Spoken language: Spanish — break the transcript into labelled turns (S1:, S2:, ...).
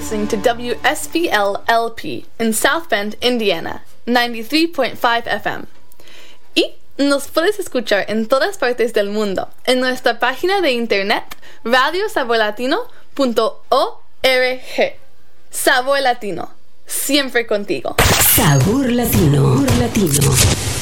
S1: listening to WSBL-LP in South Bend, Indiana, 93.5 FM. Y nos puedes escuchar en todas partes del mundo en nuestra página de internet radiosaborlatino.org. Sabor Latino, siempre contigo.
S2: Sabor Latino. Sabor Latino.